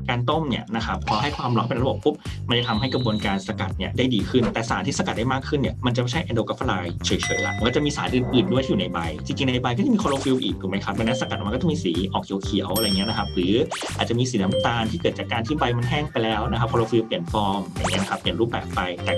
การต้มเนี่ยนะครับพอให้ความร้อนเป็นระบบปุ๊บมันจะทำให้กระบวนการสกัดเนี่ยได้ดีขึ้นแต่สารที่สกัดได้มากขึ้นเนี่ยมันจะไม่ใช่เอนโดกัฟเฟอไรด์เฉยๆละมันก็จะมีสารอื่นๆด้วยที่อยู่ในใบจริงๆในใบก็จะมีคลอโรฟิลอีกถูกไหมครับดังนั้นสกัดออกมาก็จะมีสีออกเขียวๆอะไรเงี้ยนะครับหรืออาจจะมีสีน้ำตาลที่เกิดจากการที่ใบมันแห้งไปแล้วนะครับคลอโรฟิลเปลี่ยนฟอร์มอย่างเงี้ยนะครับเปลี่ยนรูปแบบไปแต่